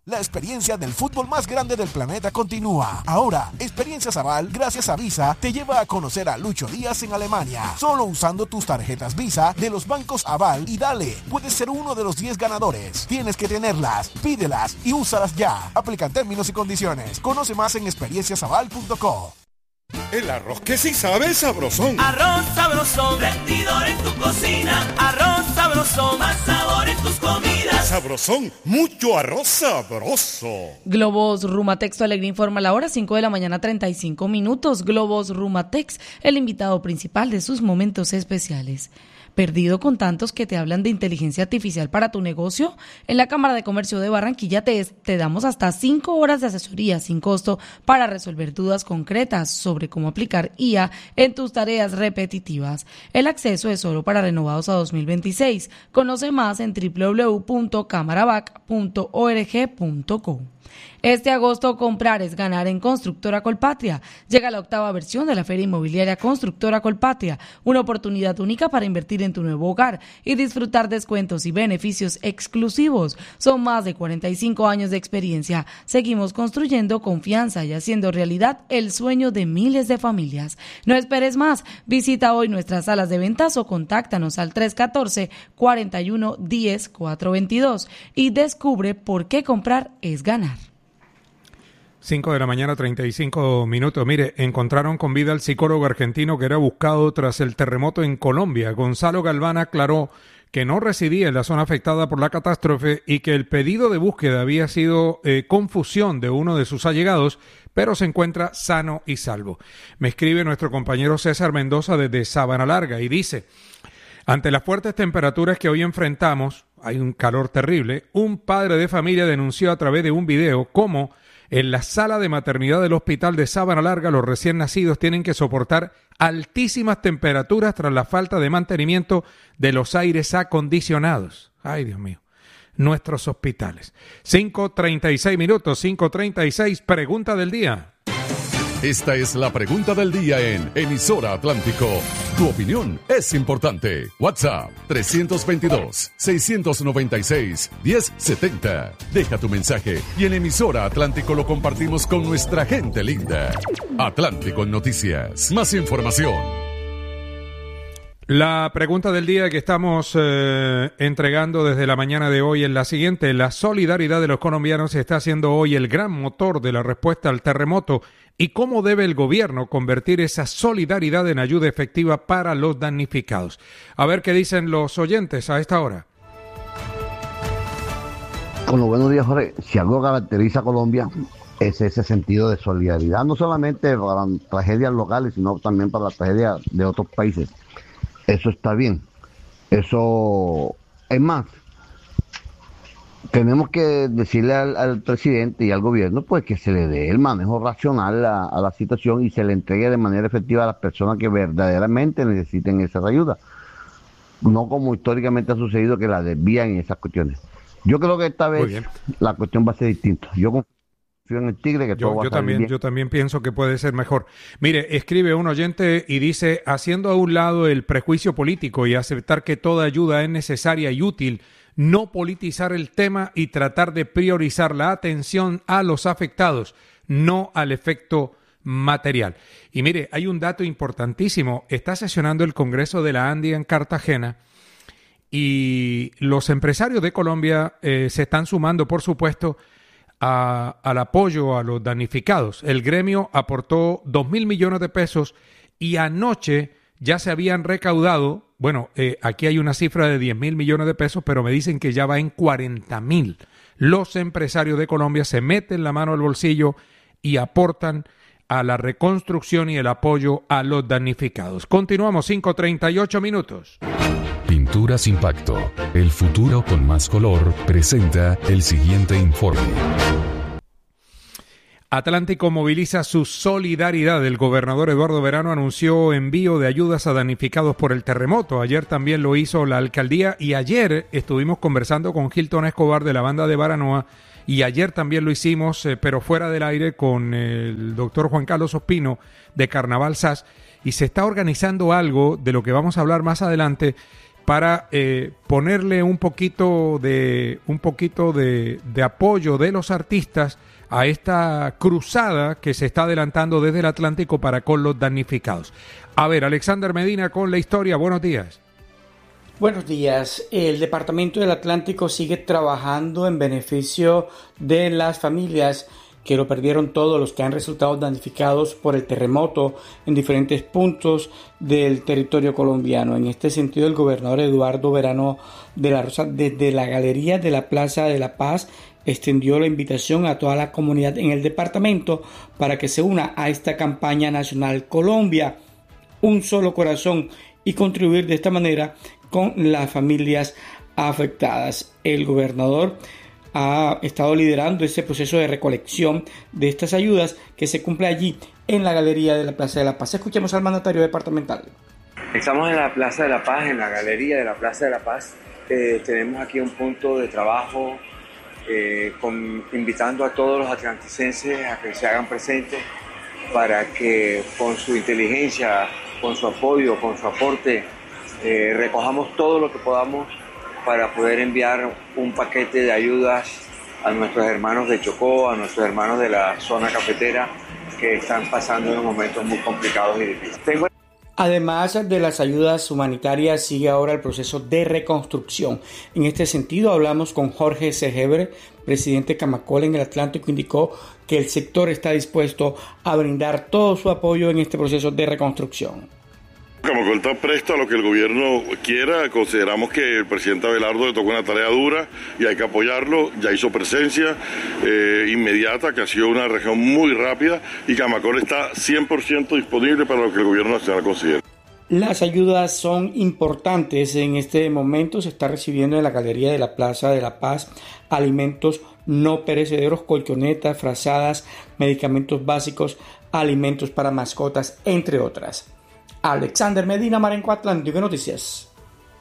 La experiencia del fútbol más grande del planeta continúa. Ahora, Experiencias Aval, gracias a Visa, te lleva a conocer a Lucho Díaz en Alemania. Solo usando tus tarjetas Visa de los bancos Aval y dale, puedes ser uno de los 10 ganadores. Tienes que tenerlas, pídelas y úsalas ya. Aplican términos y condiciones. Conoce más en experienciasaval.co. El arroz que sí sabe sabrosón. Arroz sabrosón, rendidor en tu cocina. Arroz sabrosón, más sabor en tus comidas. Sabrosón, mucho arroz sabroso. Globos Rumatex, tu alegría informa la hora, 5 de la mañana, 35 minutos. Globos Rumatex, el invitado principal de sus momentos especiales. ¿Perdido con tantos que te hablan de inteligencia artificial para tu negocio? En la Cámara de Comercio de Barranquilla te damos hasta 5 horas de asesoría sin costo para resolver dudas concretas sobre cómo aplicar IA en tus tareas repetitivas. El acceso es solo para renovados a 2026. Conoce más en www.camaravac.org.co. Este agosto comprar es ganar en Constructora Colpatria. Llega la 8ª versión de la Feria Inmobiliaria Constructora Colpatria, una oportunidad única para invertir en tu nuevo hogar y disfrutar descuentos y beneficios exclusivos. Son más de 45 años de experiencia. Seguimos construyendo confianza y haciendo realidad el sueño de miles de familias. No esperes más. Visita hoy nuestras salas de ventas o contáctanos al 314-4110-422 y descubre por qué comprar es ganar. 5 de la mañana, 35 minutos. Mire, encontraron con vida al psicólogo argentino que era buscado tras el terremoto en Colombia. Gonzalo Galván aclaró que no residía en la zona afectada por la catástrofe y que el pedido de búsqueda había sido confusión de uno de sus allegados, pero se encuentra sano y salvo. Me escribe nuestro compañero César Mendoza desde Sabana Larga y dice: ante las fuertes temperaturas que hoy enfrentamos, hay un calor terrible, un padre de familia denunció a través de un video cómo en la sala de maternidad del hospital de Sabana Larga los recién nacidos tienen que soportar altísimas temperaturas tras la falta de mantenimiento de los aires acondicionados. Ay, Dios mío. Nuestros hospitales. 5:36 minutos, 5:36, pregunta del día. Esta es la pregunta del día en Emisora Atlántico. Tu opinión es importante. WhatsApp 322-696-1070. Deja tu mensaje y en Emisora Atlántico lo compartimos con nuestra gente linda. Atlántico en Noticias. Más información. La pregunta del día que estamos entregando desde la mañana de hoy es la siguiente. La solidaridad de los colombianos está siendo hoy el gran motor de la respuesta al terremoto. ¿Y cómo debe el gobierno convertir esa solidaridad en ayuda efectiva para los damnificados? A ver qué dicen los oyentes a esta hora. Bueno, buenos días, Jorge. Si algo caracteriza a Colombia es ese sentido de solidaridad, no solamente para tragedias locales, sino también para las tragedias de otros países. Eso está bien. Eso es más. Tenemos que decirle al presidente y al gobierno pues que se le dé el manejo racional a la situación y se le entregue de manera efectiva a las personas que verdaderamente necesiten esa ayuda. No como históricamente ha sucedido que la desvían en esas cuestiones. Yo creo que esta vez la cuestión va a ser distinta. Yo confío en el Tigre que todo va a salir bien. Yo también pienso que puede ser mejor. Mire, escribe un oyente y dice: haciendo a un lado el prejuicio político y aceptar que toda ayuda es necesaria y útil, no politizar el tema y tratar de priorizar la atención a los afectados, no al efecto material. Y mire, hay un dato importantísimo. Está sesionando el Congreso de la ANDI en Cartagena y los empresarios de Colombia se están sumando, por supuesto, al apoyo a los damnificados. El gremio aportó 2.000 millones de pesos y anoche ya se habían recaudado, aquí hay una cifra de 10.000 millones de pesos, pero me dicen que ya va en 40.000. Los empresarios de Colombia se meten la mano al bolsillo y aportan a la reconstrucción y el apoyo a los damnificados. Continuamos, 5:38 minutos. Pinturas Impacto, el futuro con más color, presenta el siguiente informe. Atlántico moviliza su solidaridad. El gobernador Eduardo Verano anunció envío de ayudas a damnificados por el terremoto. Ayer también lo hizo la alcaldía y ayer estuvimos conversando con Hilton Escobar de la banda de Baranoa y ayer también lo hicimos, pero fuera del aire, con el doctor Juan Carlos Ospino de Carnaval SAS, y se está organizando algo de lo que vamos a hablar más adelante, para ponerle un poquito de apoyo de los artistas a esta cruzada que se está adelantando desde el Atlántico para con los damnificados. A ver, Alexander Medina con la historia. Buenos días. Buenos días. El Departamento del Atlántico sigue trabajando en beneficio de las familias que lo perdieron todo, los que han resultado damnificados por el terremoto en diferentes puntos del territorio colombiano. En este sentido, el gobernador Eduardo Verano de la Rosa, desde la galería de la Plaza de la Paz, extendió la invitación a toda la comunidad en el departamento para que se una a esta campaña nacional Colombia, un solo corazón, y contribuir de esta manera con las familias afectadas. El gobernador ha estado liderando ese proceso de recolección de estas ayudas que se cumple allí en la galería de la Plaza de la Paz. Escuchemos al mandatario departamental. Estamos en la Plaza de la Paz, en la galería de la Plaza de la Paz. Tenemos aquí un punto de trabajo invitando a todos los atlanticenses a que se hagan presentes para que con su inteligencia, con su apoyo, con su aporte, recojamos todo lo que podamos para poder enviar un paquete de ayudas a nuestros hermanos de Chocó, a nuestros hermanos de la zona cafetera que están pasando unos momentos muy complicados y difíciles. Además de las ayudas humanitarias, sigue ahora el proceso de reconstrucción. En este sentido, hablamos con Jorge Segebre, presidente de Camacol en el Atlántico, indicó que el sector está dispuesto a brindar todo su apoyo en este proceso de reconstrucción. Camacol está presto a lo que el gobierno quiera. Consideramos que el presidente Abelardo le tocó una tarea dura y hay que apoyarlo. Ya hizo presencia inmediata, que ha sido una región muy rápida, y Camacol está 100% disponible para lo que el gobierno nacional considere. Las ayudas son importantes. En este momento se está recibiendo en la galería de la Plaza de la Paz alimentos no perecederos, colchonetas, frazadas, medicamentos básicos, alimentos para mascotas, entre otras. Alexander Medina, Marenco Atlántico Noticias.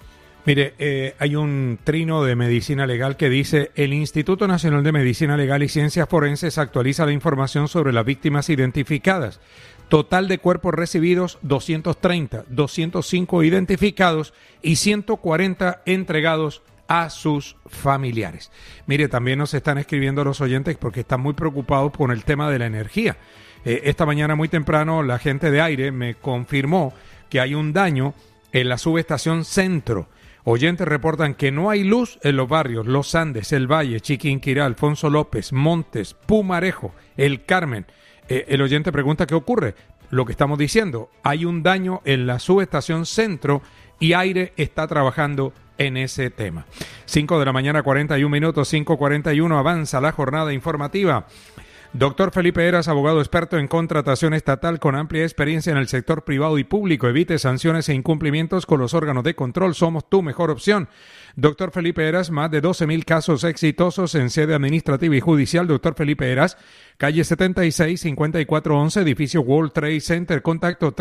Mire, hay un trino de medicina legal que dice: el Instituto Nacional de Medicina Legal y Ciencias Forenses actualiza la información sobre las víctimas identificadas. Total de cuerpos recibidos, 230, 205 identificados y 140 entregados a sus familiares. Mire, también nos están escribiendo los oyentes porque están muy preocupados por el tema de la energía. Esta mañana muy temprano la gente de aire me confirmó que hay un daño en la subestación Centro. Oyentes reportan que no hay luz en los barrios Los Andes, El Valle, Chiquinquirá, Alfonso López, Montes, Pumarejo, El Carmen. El oyente pregunta qué ocurre. Lo que estamos diciendo, hay un daño en la subestación Centro y aire está trabajando en ese tema. 5 de la mañana, 41 minutos, 5:41, avanza la jornada informativa. Doctor Felipe Heras, abogado experto en contratación estatal con amplia experiencia en el sector privado y público. Evite sanciones e incumplimientos con los órganos de control. Somos tu mejor opción. Doctor Felipe Heras, más de 12,000 casos exitosos en sede administrativa y judicial. Doctor Felipe Heras, calle 76, 5411, edificio World Trade Center. Contacto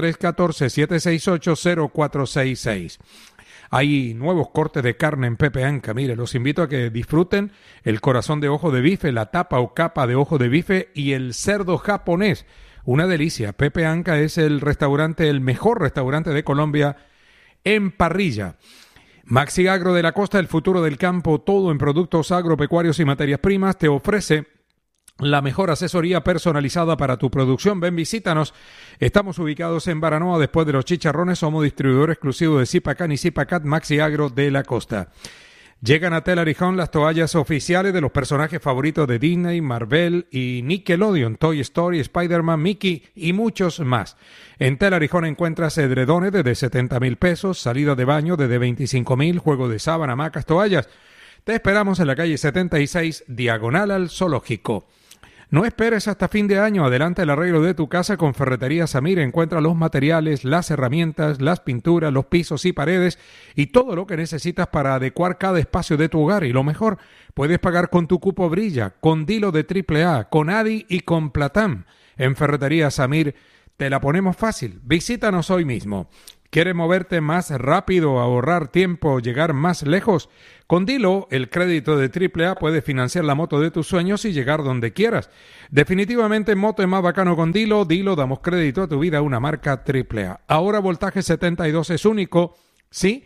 314-768-0466. Hay nuevos cortes de carne en Pepe Anca. Mire, los invito a que disfruten el corazón de ojo de bife, la tapa o capa de ojo de bife y el cerdo japonés. Una delicia. Pepe Anca es el mejor restaurante de Colombia en parrilla. Maxi Agro de la Costa, el futuro del campo, todo en productos agropecuarios y materias primas, te ofrece la mejor asesoría personalizada para tu producción. Ven, visítanos. Estamos ubicados en Baranoa, después de los Chicharrones. Somos distribuidor exclusivo de Zipacan y Zipacat, Maxi Agro de la Costa. Llegan a Tel Arijón las toallas oficiales de los personajes favoritos de Disney, Marvel y Nickelodeon, Toy Story, Spider-Man, Mickey y muchos más. En Tel Arijón encuentras edredones desde 70,000 pesos, salida de baño desde 25,000, juego de sábana, hamacas, toallas. Te esperamos en la calle 76, diagonal al Zoológico. No esperes hasta fin de año, adelanta el arreglo de tu casa con Ferretería Samir. Encuentra los materiales, las herramientas, las pinturas, los pisos y paredes y todo lo que necesitas para adecuar cada espacio de tu hogar. Y lo mejor, puedes pagar con tu cupo Brilla, con Dilo de AAA, con Adi y con Platam. En Ferretería Samir te la ponemos fácil. Visítanos hoy mismo. ¿Quieres moverte más rápido, ahorrar tiempo, llegar más lejos? Con Dilo, el crédito de AAA puede financiar la moto de tus sueños y llegar donde quieras. Definitivamente moto es más bacano con Dilo. Dilo, damos crédito a tu vida, una marca AAA. Ahora voltaje 72 es único, ¿sí?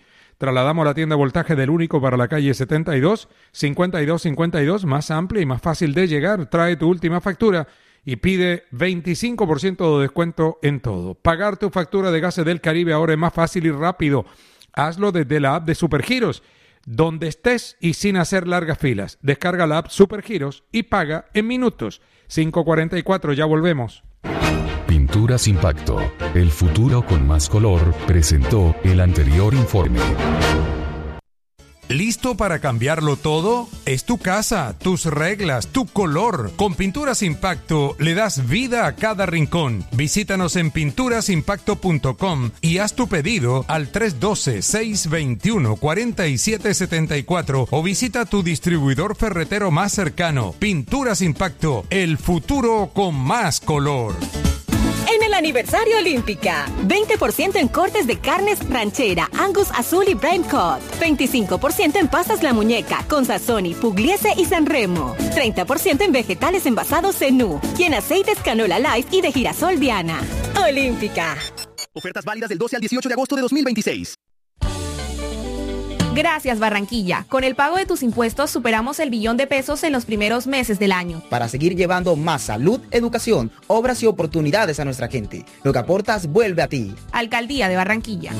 Trasladamos la tienda de voltaje del Único para la calle 72, 5252, más amplia y más fácil de llegar. Trae tu última factura y pide 25% de descuento en todo. Pagar tu factura de Gases del Caribe ahora es más fácil y rápido. Hazlo desde la app de Supergiros, donde estés y sin hacer largas filas. Descarga la app Supergiros y paga en minutos. 5:44, ya volvemos. Pinturas Impacto, el futuro con más color, presentó el anterior informe. ¿Listo para cambiarlo todo? Es tu casa, tus reglas, tu color. Con Pinturas Impacto le das vida a cada rincón. Visítanos en pinturasimpacto.com y haz tu pedido al 312-621-4774 o visita tu distribuidor ferretero más cercano. Pinturas Impacto, el futuro con más color. En el aniversario Olímpica, 20% en cortes de carnes ranchera, Angus Azul y Brent Cod. 25% en pastas La Muñeca, con Sazoni, Pugliese y Sanremo. 30% en vegetales envasados Zenú y en aceites Canola Light y de girasol Diana. Olímpica. Ofertas válidas del 12 al 18 de agosto de 2026. Gracias, Barranquilla. Con el pago de tus impuestos superamos el billón de pesos en los primeros meses del año. Para seguir llevando más salud, educación, obras y oportunidades a nuestra gente. Lo que aportas vuelve a ti. Alcaldía de Barranquilla.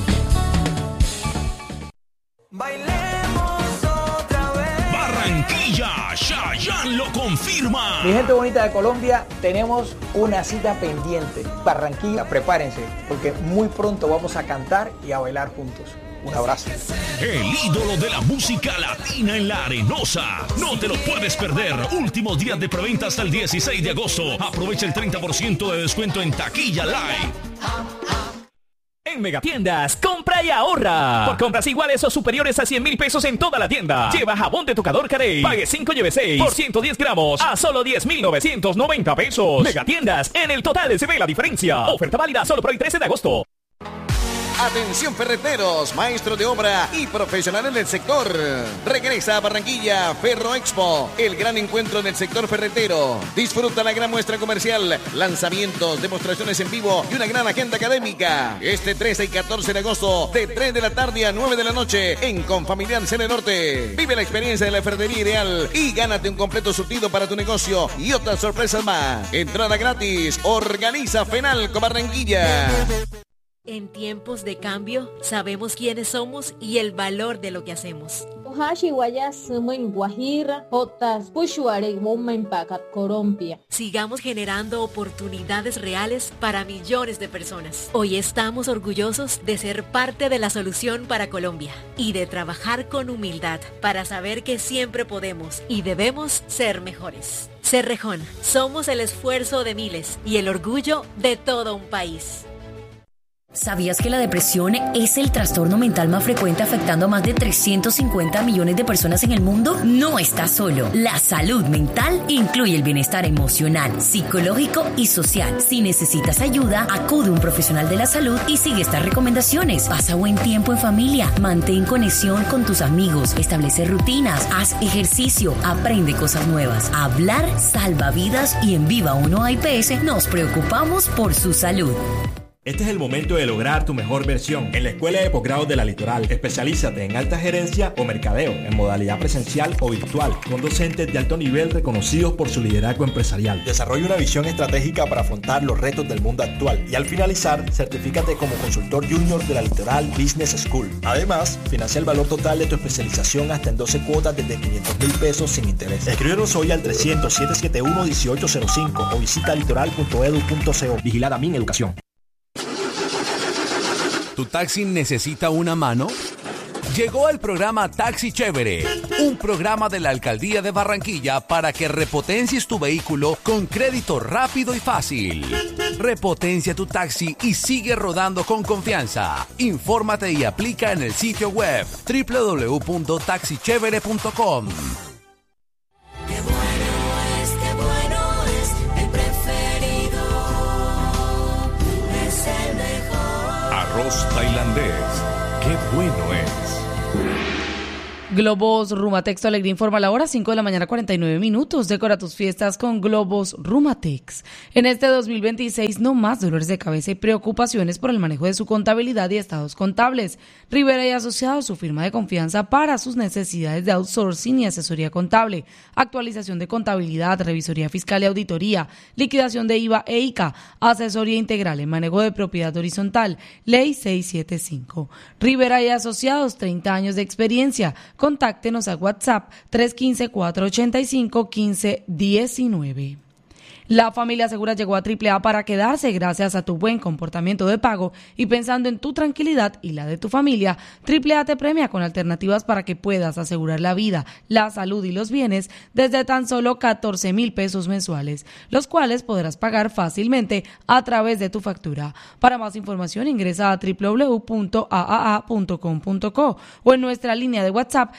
Bailemos otra vez. Barranquilla, Chayanne lo confirma. Mi gente bonita de Colombia, tenemos una cita pendiente. Barranquilla, prepárense, porque muy pronto vamos a cantar y a bailar juntos. Un abrazo. El ídolo de la música latina en la Arenosa. No te lo puedes perder. Últimos días de preventa hasta el 16 de agosto. Aprovecha el 30% de descuento en Taquilla Live. En Megatiendas, compra y ahorra. Por compras iguales o superiores a 100,000 pesos en toda la tienda. Lleva jabón de tocador Carey. Pague 5 lleve 6 por 110 gramos a solo 10,990 pesos. Megatiendas, en el total se ve la diferencia. Oferta válida solo por el 13 de agosto. Atención ferreteros, maestros de obra y profesionales del sector. Regresa a Barranquilla Ferro Expo, el gran encuentro del sector ferretero. Disfruta la gran muestra comercial, lanzamientos, demostraciones en vivo y una gran agenda académica. Este 13 y 14 de agosto, de 3 de la tarde a 9 de la noche, en Confamiliar Cene Norte. Vive la experiencia de la ferretería ideal y gánate un completo surtido para tu negocio y otras sorpresas más. Entrada gratis. Organiza FENALCO Barranquilla. En tiempos de cambio, sabemos quiénes somos y el valor de lo que hacemos. Sigamos generando oportunidades reales para millones de personas. Hoy estamos orgullosos de ser parte de la solución para Colombia y de trabajar con humildad para saber que siempre podemos y debemos ser mejores. Cerrejón, somos el esfuerzo de miles y el orgullo de todo un país. ¿Sabías que la depresión es el trastorno mental más frecuente afectando a más de 350 millones de personas en el mundo? No estás solo. La salud mental incluye el bienestar emocional, psicológico y social. Si necesitas ayuda, acude a un profesional de la salud y sigue estas recomendaciones. Pasa buen tiempo en familia, mantén conexión con tus amigos, establece rutinas, haz ejercicio, aprende cosas nuevas. Hablar salva vidas y en Viva 1 IPS nos preocupamos por su salud. Este es el momento de lograr tu mejor versión. En la Escuela de Posgrado de la Litoral, especialízate en alta gerencia o mercadeo, en modalidad presencial o virtual, con docentes de alto nivel reconocidos por su liderazgo empresarial. Desarrolla una visión estratégica para afrontar los retos del mundo actual y al finalizar, certifícate como consultor junior de la Litoral Business School. Además, financia el valor total de tu especialización hasta en 12 cuotas desde 500,000 pesos sin interés. Escríbenos hoy al 300-771-1805 o visita litoral.edu.co. Vigilada Mineducación. ¿Tu taxi necesita una mano? Llegó el programa Taxi Chévere, un programa de la Alcaldía de Barranquilla para que repotencies tu vehículo con crédito rápido y fácil. Repotencia tu taxi y sigue rodando con confianza. Infórmate y aplica en el sitio web www.taxichevere.com. Arroz tailandés, qué bueno es. Globos Rumatex Alegría informa la hora, 5 de la mañana 49 minutos. Decora tus fiestas con Globos Rumatex. En este 2026 no más dolores de cabeza y preocupaciones por el manejo de su contabilidad y estados contables. Rivera y Asociados, su firma de confianza para sus necesidades de outsourcing y asesoría contable, actualización de contabilidad, revisoría fiscal y auditoría, liquidación de IVA e ICA, asesoría integral en manejo de propiedad horizontal, Ley 675. Rivera y Asociados, 30 años de experiencia. Contáctenos a WhatsApp 315-485-1519. La familia Segura llegó a AAA para quedarse gracias a tu buen comportamiento de pago y pensando en tu tranquilidad y la de tu familia. AAA te premia con alternativas para que puedas asegurar la vida, la salud y los bienes desde tan solo 14,000 pesos mensuales, los cuales podrás pagar fácilmente a través de tu factura. Para más información ingresa a www.aaa.com.co o en nuestra línea de WhatsApp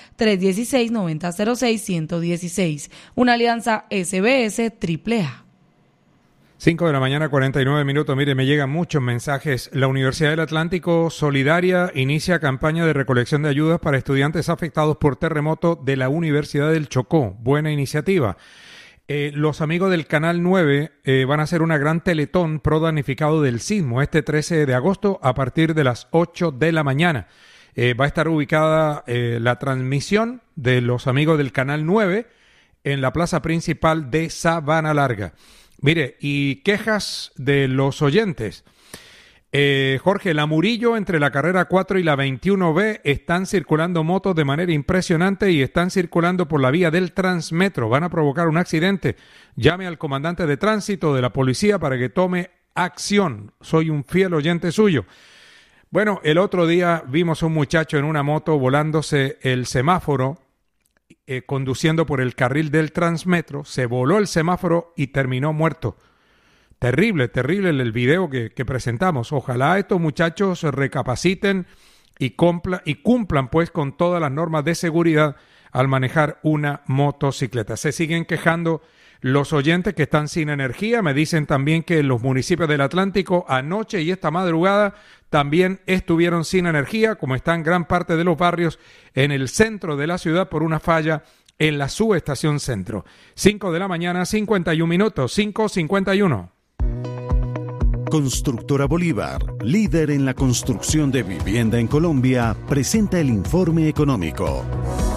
316-9006-116. Una alianza SBS AAA. 5 de la mañana, 49 minutos. Mire, me llegan muchos mensajes. La Universidad del Atlántico Solidaria inicia campaña de recolección de ayudas para estudiantes afectados por terremoto de la Universidad del Chocó. Buena iniciativa. Los amigos del Canal 9 van a hacer una gran teletón pro damnificado del sismo este 13 de agosto a partir de las 8 de la mañana. Va a estar ubicada la transmisión de los amigos del Canal 9 en la plaza principal de Sabana Larga. Mire, y quejas de los oyentes. Jorge, la Murillo entre la carrera 4 y la 21B están circulando motos de manera impresionante y están circulando por la vía del Transmetro. Van a provocar un accidente. Llame al comandante de tránsito de la policía para que tome acción. Soy un fiel oyente suyo. Bueno, el otro día vimos a un muchacho en una moto volándose el semáforo, conduciendo por el carril del Transmetro, se voló el semáforo y terminó muerto. Terrible, terrible el video que presentamos. Ojalá estos muchachos recapaciten y cumplan pues con todas las normas de seguridad al manejar una motocicleta. Se siguen quejando los oyentes que están sin energía. Me dicen también que los municipios del Atlántico anoche y esta madrugada también estuvieron sin energía, como están gran parte de los barrios en el centro de la ciudad por una falla en la subestación centro. 5 de la mañana, 51 minutos, 5:51. Constructora Bolívar, líder en la construcción de vivienda en Colombia, presenta el informe económico.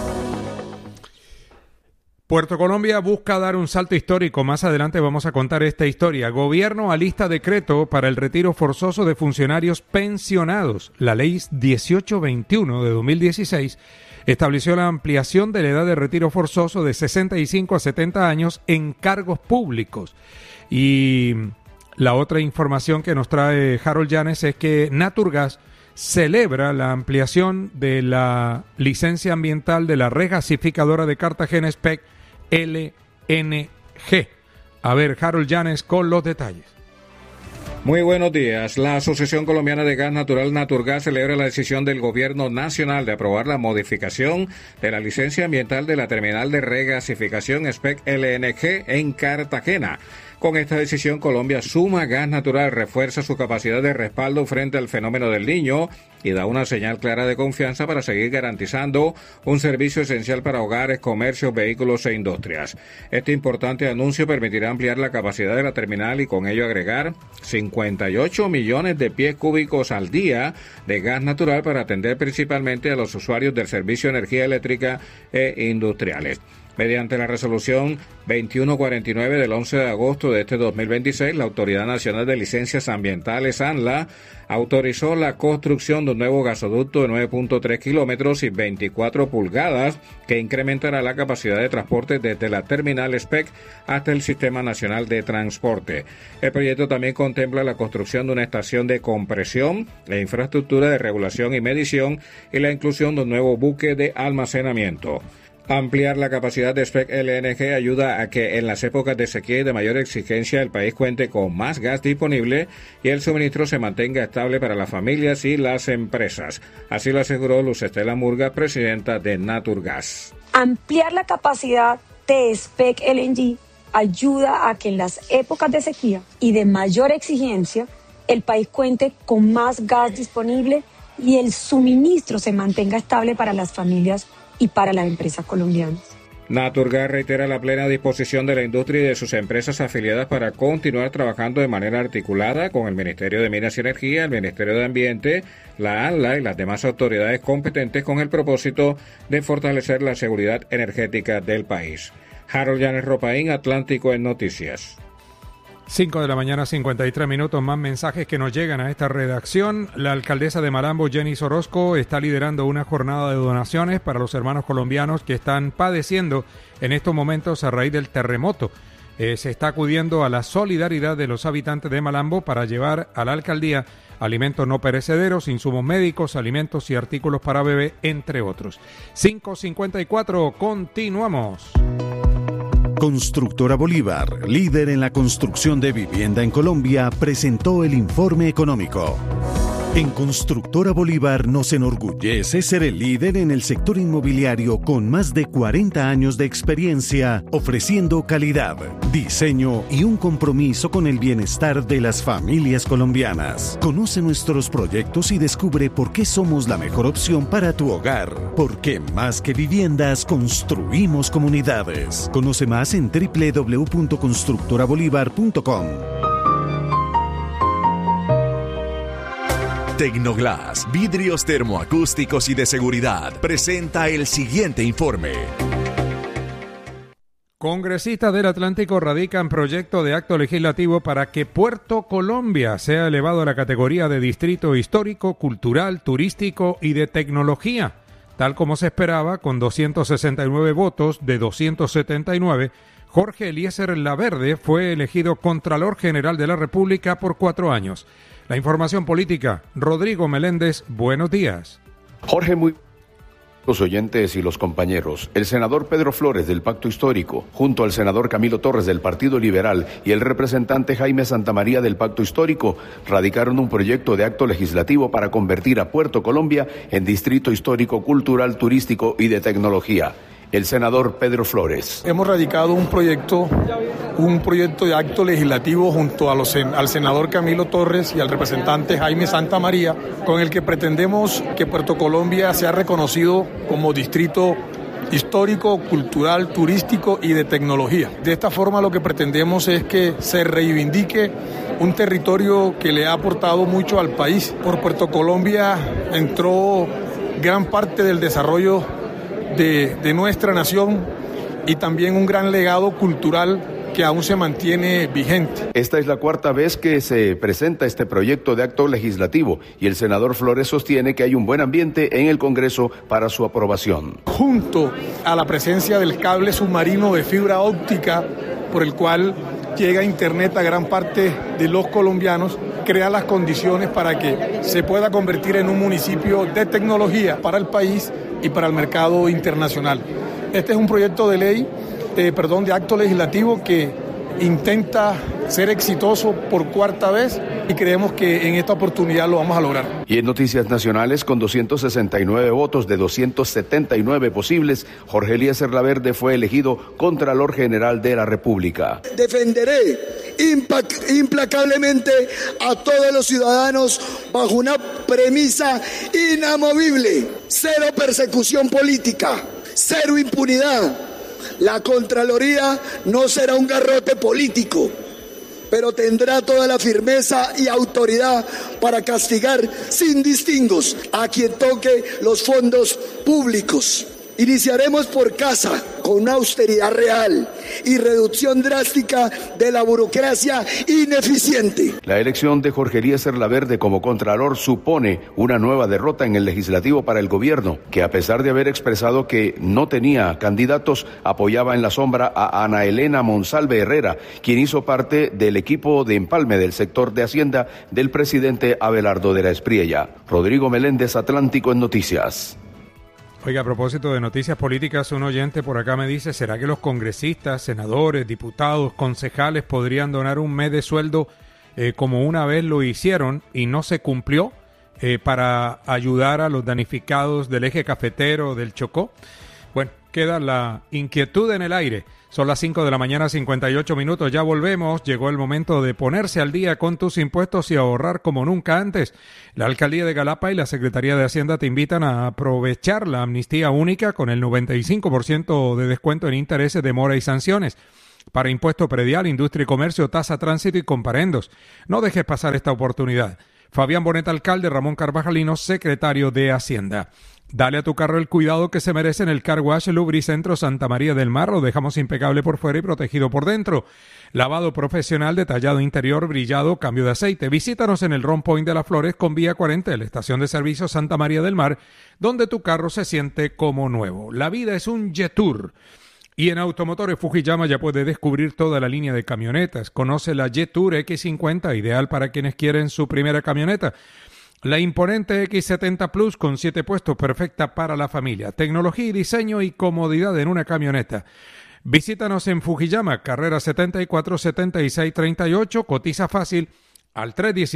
Puerto Colombia busca dar un salto histórico. Más adelante vamos a contar esta historia. Gobierno alista decreto para el retiro forzoso de funcionarios pensionados. La ley 1821 de 2016 estableció la ampliación de la edad de retiro forzoso de 65 a 70 años en cargos públicos. Y la otra información que nos trae Harold Llanes es que Naturgas celebra la ampliación de la licencia ambiental de la regasificadora de Cartagena SPEC LNG. A ver, Harold Llanes con los detalles. Muy buenos días. La Asociación Colombiana de Gas Natural Naturgas celebra la decisión del Gobierno Nacional de aprobar la modificación de la licencia ambiental de la terminal de regasificación SPEC LNG en Cartagena. Con esta decisión, Colombia suma gas natural, refuerza su capacidad de respaldo frente al fenómeno del Niño y da una señal clara de confianza para seguir garantizando un servicio esencial para hogares, comercios, vehículos e industrias. Este importante anuncio permitirá ampliar la capacidad de la terminal y con ello agregar 58 millones de pies cúbicos al día de gas natural para atender principalmente a los usuarios del servicio de energía eléctrica e industriales. Mediante la resolución 2149 del 11 de agosto de este 2026, la Autoridad Nacional de Licencias Ambientales, ANLA, autorizó la construcción de un nuevo gasoducto de 9.3 kilómetros y 24 pulgadas que incrementará la capacidad de transporte desde la terminal SPEC hasta el Sistema Nacional de Transporte. El proyecto también contempla la construcción de una estación de compresión, la infraestructura de regulación y medición y la inclusión de un nuevo buque de almacenamiento. Ampliar la capacidad de SPEC LNG ayuda a que en las épocas de sequía y de mayor exigencia el país cuente con más gas disponible y el suministro se mantenga estable para las familias y las empresas. Así lo aseguró Luz Estela Murga, presidenta de Naturgas. Ampliar la capacidad de SPEC LNG ayuda a que en las épocas de sequía y de mayor exigencia el país cuente con más gas disponible y el suministro se mantenga estable para las familias y para las empresas colombianas. Naturgas reitera la plena disposición de la industria y de sus empresas afiliadas para continuar trabajando de manera articulada con el Ministerio de Minas y Energía, el Ministerio de Ambiente, la ANLA y las demás autoridades competentes con el propósito de fortalecer la seguridad energética del país. Harold Llanes Ropaín, Atlántico en Noticias. 5 de la mañana, 53 minutos, más mensajes que nos llegan a esta redacción. La alcaldesa de Malambo, Jenny Orozco, está liderando una jornada de donaciones para los hermanos colombianos que están padeciendo en estos momentos a raíz del terremoto. Se está acudiendo a la solidaridad de los habitantes de Malambo para llevar a la alcaldía alimentos no perecederos, insumos médicos, alimentos y artículos para bebé, entre otros. 5:54, continuamos. Constructora Bolívar, líder en la construcción de vivienda en Colombia, presentó el informe económico. En Constructora Bolívar nos enorgullece ser el líder en el sector inmobiliario con más de 40 años de experiencia, ofreciendo calidad, diseño y un compromiso con el bienestar de las familias colombianas. Conoce nuestros proyectos y descubre por qué somos la mejor opción para tu hogar. Porque más que viviendas, construimos comunidades. Conoce más en www.constructorabolívar.com. Tecnoglass, vidrios termoacústicos y de seguridad, presenta el siguiente informe. Congresistas del Atlántico radican proyecto de acto legislativo para que Puerto Colombia sea elevado a la categoría de distrito histórico, cultural, turístico y de tecnología. Tal como se esperaba, con 269 votos de 279, Jorge Eliezer Laverde fue elegido Contralor General de la República por 4 años. La información política, Rodrigo Meléndez, buenos días. Jorge, muy los oyentes y los compañeros. El senador Pedro Flores del Pacto Histórico, junto al senador Camilo Torres del Partido Liberal y el representante Jaime Santamaría del Pacto Histórico, radicaron un proyecto de acto legislativo para convertir a Puerto Colombia en distrito histórico, cultural, turístico y de tecnología. El senador Pedro Flores. Hemos radicado un proyecto de acto legislativo junto al senador Camilo Torres y al representante Jaime Santamaría, con el que pretendemos que Puerto Colombia sea reconocido como distrito histórico, cultural, turístico y de tecnología. De esta forma lo que pretendemos es que se reivindique un territorio que le ha aportado mucho al país. Por Puerto Colombia entró gran parte del desarrollo de nuestra nación y también un gran legado cultural que aún se mantiene vigente. Esta es la 4ª vez que se presenta este proyecto de acto legislativo y el senador Flores sostiene que hay un buen ambiente en el Congreso para su aprobación. Junto a la presencia del cable submarino de fibra óptica por el cual llega Internet a gran parte de los colombianos, crea las condiciones para que se pueda convertir en un municipio de tecnología para el país y para el mercado internacional. Este es un proyecto de ley, de acto legislativo que intenta ser exitoso por 4ª vez y creemos que en esta oportunidad lo vamos a lograr. Y en noticias nacionales, con 269 votos de 279 posibles, Jorge Eliezer Laverde fue elegido Contralor General de la República. Defenderé implacablemente a todos los ciudadanos bajo una premisa inamovible: cero persecución política, cero impunidad. La Contraloría no será un garrote político, pero tendrá toda la firmeza y autoridad para castigar sin distingos a quien toque los fondos públicos. Iniciaremos por casa, con una austeridad real y reducción drástica de la burocracia ineficiente. La elección de Jorge Eliezer Laverde como Contralor supone una nueva derrota en el legislativo para el gobierno, que a pesar de haber expresado que no tenía candidatos, apoyaba en la sombra a Ana Elena Monsalve Herrera, quien hizo parte del equipo de empalme del sector de Hacienda del presidente Abelardo de la Espriella. Rodrigo Meléndez, Atlántico en Noticias. Oiga, a propósito de noticias políticas, un oyente por acá me dice, ¿será que los congresistas, senadores, diputados, concejales podrían donar un mes de sueldo como una vez lo hicieron y no se cumplió para ayudar a los damnificados del eje cafetero del Chocó? Bueno, queda la inquietud en el aire. Son las 5 de la mañana, 58 minutos. Ya volvemos. Llegó el momento de ponerse al día con tus impuestos y ahorrar como nunca antes. La Alcaldía de Galapa y la Secretaría de Hacienda te invitan a aprovechar la amnistía única con el 95% de descuento en intereses, demora y sanciones. Para impuesto predial, industria y comercio, tasa, tránsito y comparendos. No dejes pasar esta oportunidad. Fabián Bonet, alcalde, Ramón Carvajalino, secretario de Hacienda. Dale a tu carro el cuidado que se merece en el Car Wash Lubricentro Santa María del Mar. Lo dejamos impecable por fuera y protegido por dentro. Lavado profesional, detallado interior, brillado, cambio de aceite. Visítanos en el Ron Point de las Flores con vía 40, la estación de servicio Santa María del Mar, donde tu carro se siente como nuevo. La vida es un Jetour. Y en Automotores Fujiyama ya puede descubrir toda la línea de camionetas. Conoce la Jetour X50, ideal para quienes quieren su primera camioneta. La imponente X70 Plus con 7 puestos, perfecta para la familia. Tecnología y diseño y comodidad en una camioneta. Visítanos en Fujiyama, carrera 74-76-38. Cotiza fácil al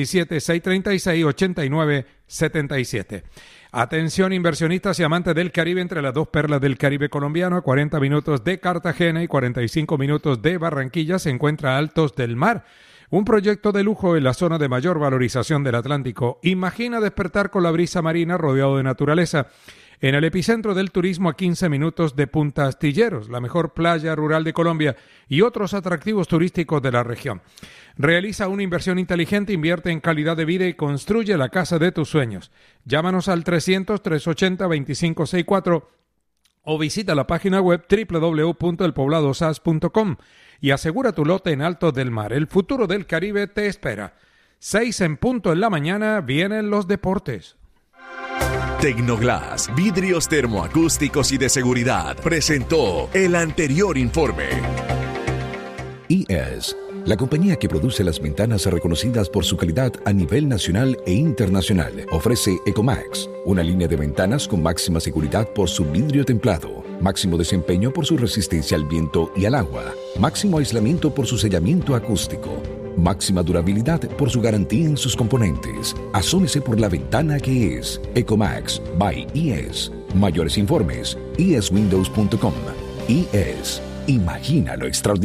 317-636-8977. Atención inversionistas y amantes del Caribe, entre las dos perlas del Caribe colombiano, a 40 minutos de Cartagena y 45 minutos de Barranquilla, se encuentra Altos del Mar. Un proyecto de lujo en la zona de mayor valorización del Atlántico. Imagina despertar con la brisa marina rodeado de naturaleza. En el epicentro del turismo a 15 minutos de Punta Astilleros, la mejor playa rural de Colombia y otros atractivos turísticos de la región. Realiza una inversión inteligente, invierte en calidad de vida y construye la casa de tus sueños. Llámanos al 300-380-2564 o visita la página web www.elpobladosas.com y asegura tu lote en Altos del Mar. El futuro del Caribe te espera. 6 en punto en la mañana, vienen los deportes. Tecnoglass, vidrios termoacústicos y de seguridad, presentó el anterior informe. IES, la compañía que produce las ventanas reconocidas por su calidad a nivel nacional e internacional, ofrece Ecomax, una línea de ventanas con máxima seguridad por su vidrio templado, máximo desempeño por su resistencia al viento y al agua, máximo aislamiento por su sellamiento acústico, máxima durabilidad por su garantía en sus componentes. Asómese por la ventana que es Ecomax by IES. Mayores informes, ieswindows.com. IES. Imagina lo extraordinario.